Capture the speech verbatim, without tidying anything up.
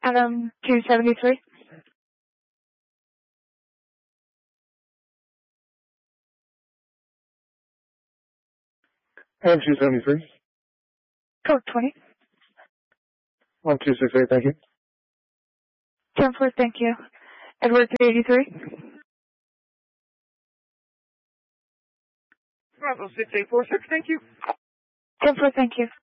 Adam two seventy-three. Adam two seventy-three. Code twenty. one two six eight, thank you. ten four, thank you. Edward three eighty-three. Bravo six eight four six, thank you. ten four, thank you.